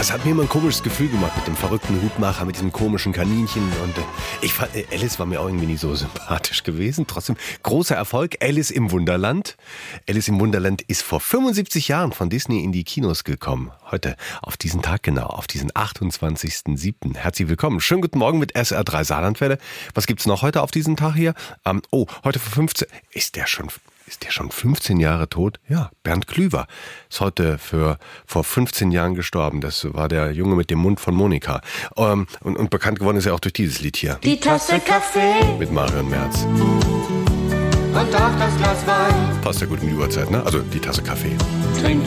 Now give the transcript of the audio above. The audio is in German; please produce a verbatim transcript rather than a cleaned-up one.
Das hat mir immer ein komisches Gefühl gemacht mit dem verrückten Hutmacher, mit diesem komischen Kaninchen. Und äh, ich fand, äh, Alice war mir auch irgendwie nie so sympathisch gewesen. Trotzdem großer Erfolg. Alice im Wunderland. Alice im Wunderland ist vor fünfundsiebzig Jahren von Disney in die Kinos gekommen. Heute, auf diesen Tag genau, auf diesen achtundzwanzigsten siebten Herzlich willkommen. Schönen guten Morgen mit S R drei Saarlandwelle. Was gibt's noch heute auf diesen Tag hier? Ähm, oh, heute vor fünfzehn... Ist der schon... Ist der schon fünfzehn Jahre tot? Ja, Bernd Klüver ist heute für vor fünfzehn Jahren gestorben. Das war der Junge mit dem Mund von Monika. Ähm, und, und bekannt geworden ist er auch durch dieses Lied hier. Die Tasse Kaffee mit Marion Merz. Und auch das Glas Wein. Passt ja gut um die Uhrzeit, ne? Also die Tasse Kaffee. Trink